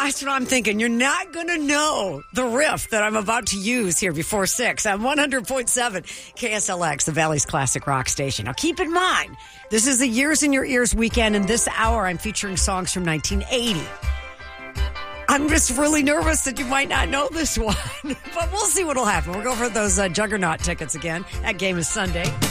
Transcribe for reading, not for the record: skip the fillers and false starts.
that's what I'm thinking. You're not going to know the riff that I'm about to use here before 6 on 100.7 KSLX, the Valley's classic rock station. Now, keep in mind, this is the Years in Your Ears weekend, and this hour I'm featuring songs from 1980. I'm just really nervous that you might not know this one, but we'll see what'll happen. We'll go for those Juggernaut tickets again. That game is Sunday.